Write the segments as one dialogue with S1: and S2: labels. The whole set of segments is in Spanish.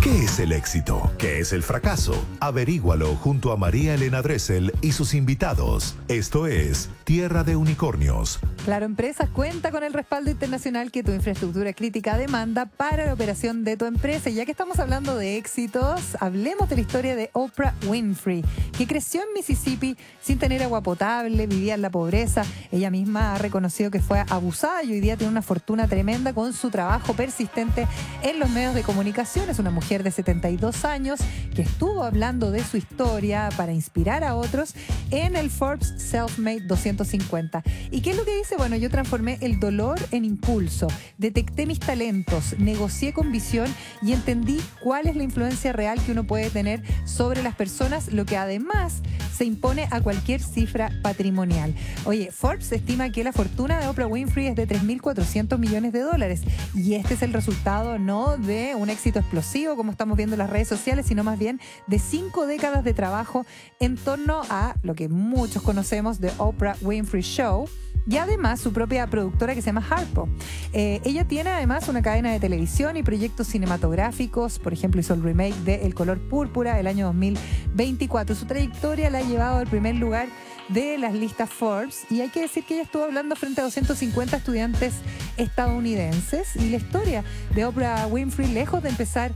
S1: ¿Qué es el éxito? ¿Qué es el fracaso? Averígualo junto a María Elena Dressel y sus invitados. Esto es Tierra de Unicornios.
S2: Claro Empresas cuenta con el respaldo internacional que tu infraestructura crítica demanda para la operación de tu empresa. Y ya que estamos hablando de éxitos, hablemos de la historia de Oprah Winfrey, que creció en Mississippi sin tener agua potable, vivía en la pobreza. Ella misma ha reconocido que fue abusada y hoy día tiene una fortuna tremenda con su trabajo persistente en los medios de comunicación. Es una mujer de 72 años que estuvo hablando de su historia para inspirar a otros en el Forbes Self-Made 250. ¿Y qué es lo que dice? Bueno, yo transformé el dolor en impulso, detecté mis talentos, negocié con visión y entendí cuál es la influencia real que uno puede tener sobre las personas, lo que además se impone a cualquier cifra patrimonial. Oye, Forbes estima que la fortuna de Oprah Winfrey es de 3.400 millones de dólares y este es el resultado no de un éxito explosivo como estamos viendo en las redes sociales, sino más bien de 5 décadas de trabajo en torno a lo que muchos conocemos de Oprah Winfrey Show. Y además su propia productora que se llama Harpo. Ella tiene además una cadena de televisión y proyectos cinematográficos. Por ejemplo, hizo el remake de El color púrpura el año 2024. Su trayectoria la ha llevado al primer lugar de las listas Forbes. Y hay que decir que ella estuvo hablando frente a 250 estudiantes estadounidenses. Y la historia de Oprah Winfrey, lejos de empezar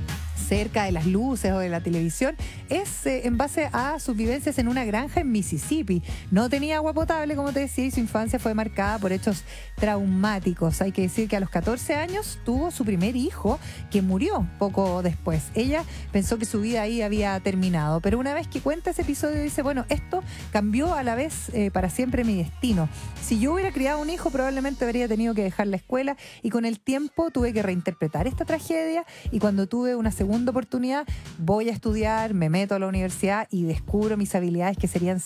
S2: cerca de las luces o de la televisión, es en base a sus vivencias en una granja en Mississippi. No tenía agua potable, como te decía, y su infancia fue marcada por hechos traumáticos. Hay que decir que a los 14 años tuvo su primer hijo, que murió poco después. Ella pensó que su vida ahí había terminado, pero una vez que cuenta ese episodio dice, bueno, esto cambió a la vez para siempre mi destino. Si yo hubiera criado un hijo, probablemente habría tenido que dejar la escuela y con el tiempo tuve que reinterpretar esta tragedia y cuando tuve una segunda oportunidad voy a estudiar, me meto a la universidad y descubro mis habilidades que serían